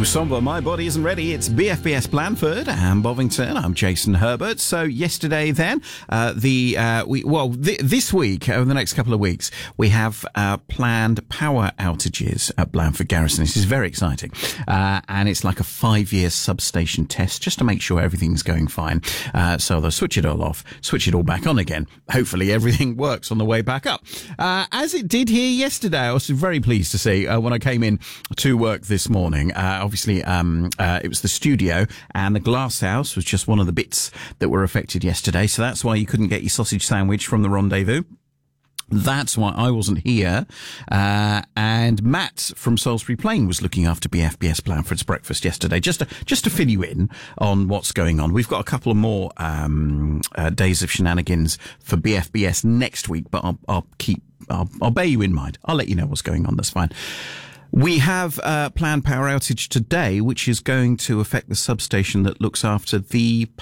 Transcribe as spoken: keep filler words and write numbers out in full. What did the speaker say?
Somber, my body isn't ready. It's B F B S Blandford and Bovington. I'm Jason Herbert. So yesterday, then uh, the uh, we well th- this week over the next couple of weeks we have uh, planned power outages at Blandford Garrison. This is very exciting, uh, and it's like a five-year substation test just to make sure everything's going fine. Uh, so they'll switch it all off, switch it all back on again. Hopefully, everything works on the way back up, uh, as it did here yesterday. I was very pleased to see uh, when I came in to work this morning. Uh, obviously, um, uh, it was the studio and the glass house was just one of the bits that were affected yesterday. So that's why you couldn't get your sausage sandwich from the Rendezvous. That's why I wasn't here. Uh, and Matt from Salisbury Plain was looking after B F B S Blandford's breakfast yesterday, just to, just to fill you in on what's going on. We've got a couple of more, um, uh, days of shenanigans for B F B S next week, but I'll, I'll keep, I'll, I'll bear you in mind. I'll let you know what's going on. That's fine. We have a planned power outage today, which is going to affect the substation that looks after the